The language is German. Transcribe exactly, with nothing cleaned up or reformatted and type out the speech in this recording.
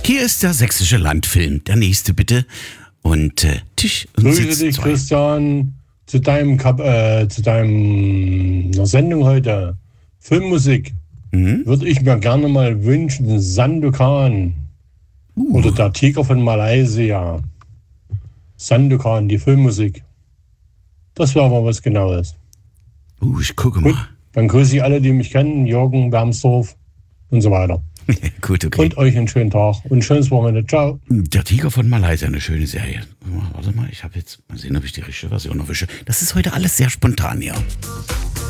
Hier ist der sächsische Landfilm. Der nächste bitte. Und äh, Tisch und Grüße Sitz dich, zwei. Christian, zu deinem, Kap äh, zu deinem einer Sendung heute. Filmmusik. Mhm. Würde ich mir gerne mal wünschen, Sandokan. Uh. Oder der Tiger von Malaysia. Sandokan, die Filmmusik. Das wäre aber was Genaues. Uh, ich gucke Gut, mal. dann grüße ich alle, die mich kennen. Jürgen, Wermsdorf und so weiter. Gut, okay. Und euch einen schönen Tag und ein schönes Wochenende. Ciao. Der Tiger von Malaysia, eine schöne Serie. Warte mal, ich habe jetzt, mal sehen, ob ich die richtige Version erwische. Das ist heute alles sehr spontan hier.